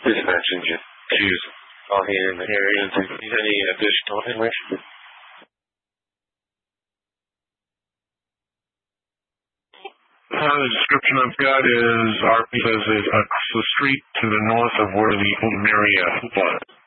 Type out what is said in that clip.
Dispatching you. Choose all here in the area. Any additional information? The description I've got is our says it's across the street to the north of where the old Marriott was.